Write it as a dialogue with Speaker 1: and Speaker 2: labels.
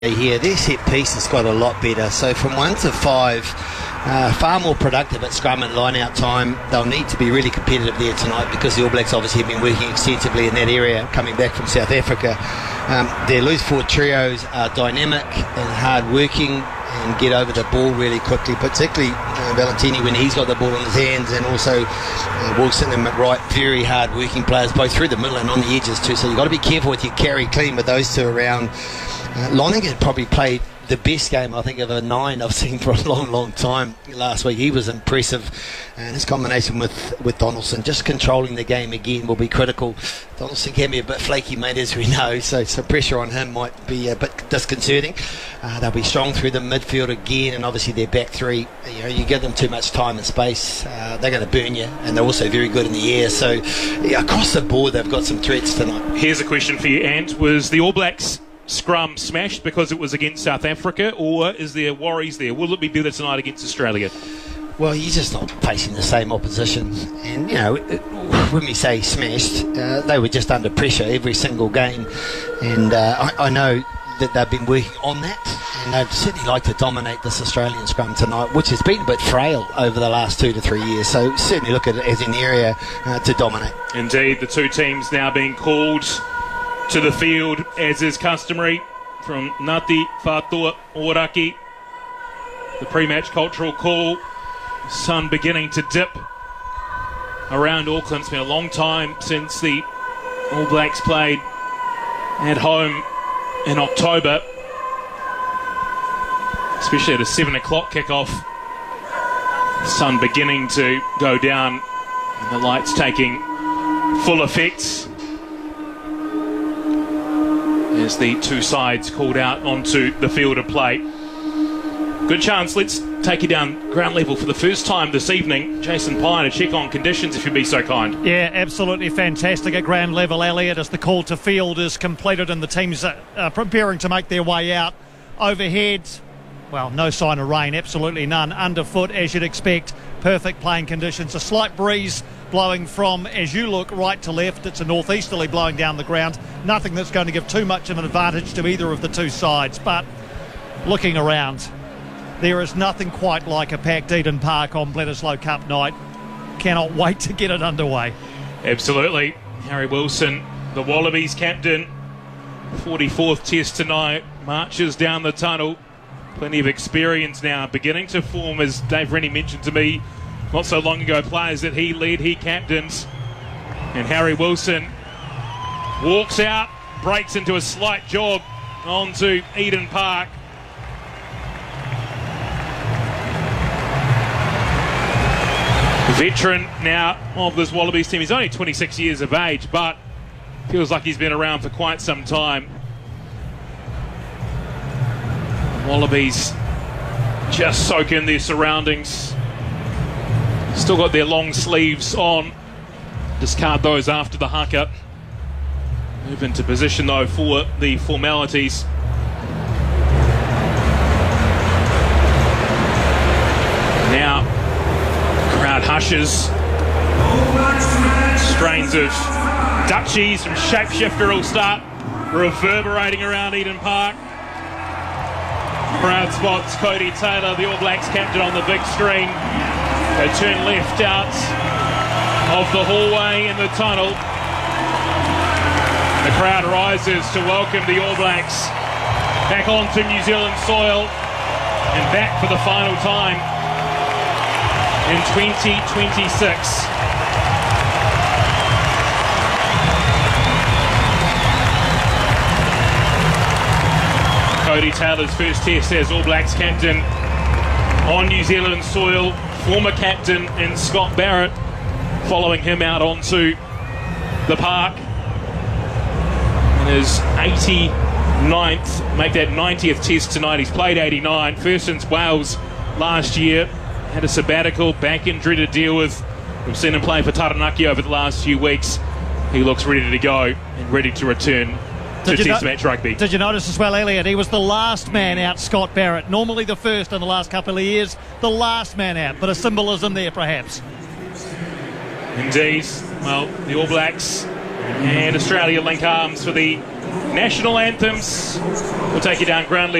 Speaker 1: Here, their set piece has got a lot better. So from 1 to 5, far more productive at scrum and line-out time. They'll need to be really competitive there tonight because the All Blacks obviously have been working extensively in that area coming back from South Africa. Their loose forward trios are dynamic and hard-working and get over the ball really quickly, particularly Valentini when he's got the ball in his hands, and also Wilson and McWright, very hard-working players, both through the middle and on the edges too. So you've got to be careful with your carry clean with those two around. Lonergan probably played the best game, I think, of a 9 I've seen for a long time last week. He was impressive, and his combination with Donaldson, just controlling the game again, will be critical. Donaldson can be a bit flaky, mate, as we know, so some pressure on him might be a bit disconcerting. They'll be strong through the midfield again, and obviously their back three, you give them too much time and space, they're going to burn you, and they're also very good in the air. So across the board, they've got some threats tonight.
Speaker 2: Here's a question for you, Ant. Was the All Blacks scrum smashed because it was against South Africa, or is there worries there? Will it be better tonight against Australia?
Speaker 1: Well, you're just not facing the same opposition, and when we say smashed, they were just under pressure every single game, and I know that they've been working on that, and they'd certainly like to dominate this Australian scrum tonight, which has been a bit frail over the last 2 to 3 years, so certainly look at it as an area to dominate.
Speaker 2: Indeed, the two teams now being called to the field, as is customary, from Ngāti Whātua Ōrākei. The pre-match cultural call, sun beginning to dip around Auckland. It's been a long time since the All Blacks played at home in October, especially at a 7 o'clock kickoff. The sun beginning to go down and the lights taking full effect as the two sides called out onto the field of play. Good chance. Let's take you down ground level for the first time this evening. Jason Pye, to check on conditions, if you'd be so kind.
Speaker 3: Yeah, absolutely fantastic at ground level, Elliot, as the call to field is completed and the teams are preparing to make their way out. Overhead, well, no sign of rain, absolutely none. Underfoot, as you'd expect, perfect playing conditions. A slight breeze blowing from, as you look, right to left. It's a northeasterly blowing down the ground. Nothing that's going to give too much of an advantage to either of the two sides. But looking around, there is nothing quite like a packed Eden Park on Bledisloe Cup night. Cannot wait to get it underway.
Speaker 2: Absolutely. Harry Wilson, the Wallabies captain, 44th test tonight, marches down the tunnel. Plenty of experience now, beginning to form, as Dave Rennie mentioned to me not so long ago, players that he led, he captains. And Harry Wilson walks out, breaks into a slight jog onto Eden Park. Veteran now of this Wallabies team. He's only 26 years of age, but feels like he's been around for quite some time. Wallabies just soak in their surroundings. Still got their long sleeves on. Discard those after the haka. Move into position though for the formalities. Now, crowd hushes. Strains of Dutchies from Shapeshifter will start reverberating around Eden Park. Crowd spots Cody Taylor, the All Blacks captain, on the big screen. They turn left out of the hallway in the tunnel. The crowd rises to welcome the All Blacks back onto New Zealand soil and back for the final time in 2026. Cody Taylor's first test as All Blacks captain on New Zealand soil. Former captain in Scott Barrett following him out onto the park in his 89th, make that 90th test tonight. He's played 89, first since Wales last year. Had a sabbatical, back injury to deal with. We've seen him play for Taranaki over the last few weeks. He looks ready to go and ready to return to Test match rugby.
Speaker 3: Did you notice as well, Elliot, he was the last man out, Scott Barrett. Normally the first in the last couple of years, the last man out. But a symbolism there, perhaps.
Speaker 2: Indeed. Well, the All Blacks and Australia link arms for the national anthems. We'll take you down ground